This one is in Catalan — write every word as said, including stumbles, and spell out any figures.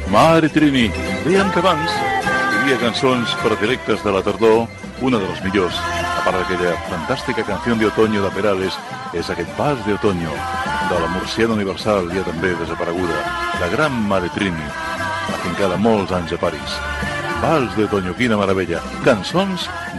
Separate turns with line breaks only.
Mare Trini, dèiem que abans hi havia cançons predilectes de la tardor, una de les millors, a part d'aquella fantàstica canció de otoño de Perales, és aquest Vals de Otoño, de la Murciana Universal, ja també desapareguda, la gran Mare Trini, afincada molts anys a París. Vals de Otoño, quina meravella, cançons